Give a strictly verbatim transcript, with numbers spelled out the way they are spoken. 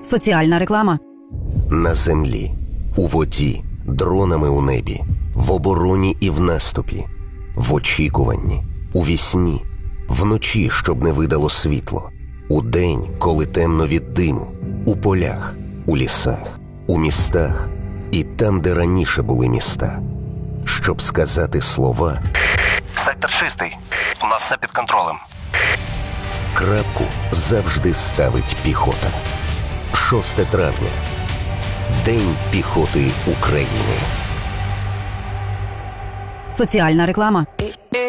Соціальна реклама. На землі, у воді, дронами у небі, в обороні і в наступі, в очікуванні, у вісні, вночі, щоб не видало світло, удень, коли темно від диму, у полях, у лісах, у містах і там, де раніше були міста. Щоб сказати слова «Сектор чистий. У нас все під контролем». Крапку завжди ставить піхота. шостого травня. День піхоти України. Соціальна реклама.